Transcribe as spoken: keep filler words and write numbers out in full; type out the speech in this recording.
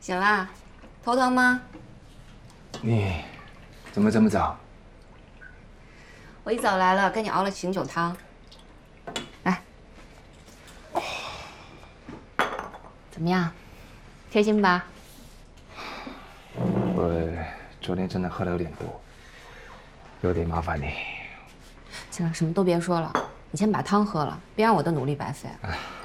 醒啦？头疼吗？ 你怎么这么早？ 我一早来了，给你熬了醒酒汤。来，怎么样？贴心吧？ 我昨天真的喝的有点多，有点麻烦你。 行了，什么都别说了，你先把汤喝了，别让我的努力白费。